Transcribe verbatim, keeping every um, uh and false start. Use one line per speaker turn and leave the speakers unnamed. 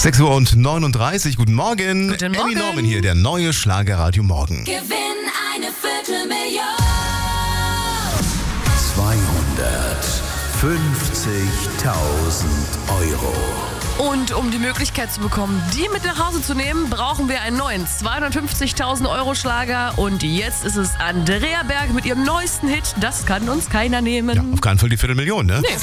sechs Uhr und neununddreißig, guten Morgen.
Guten Morgen.
Emmy Norman hier, der neue Schlagerradio Morgen.
Gewinn eine Viertelmillion.
zweihundertfünfzigtausend Euro.
Und um die Möglichkeit zu bekommen, die mit nach Hause zu nehmen, brauchen wir einen neuen zweihundertfünfzigtausend Euro Schlager. Und jetzt ist es Andrea Berg mit ihrem neuesten Hit. Das kann uns keiner nehmen.
Ja, auf keinen Fall die Viertelmillion, ne?
Nee.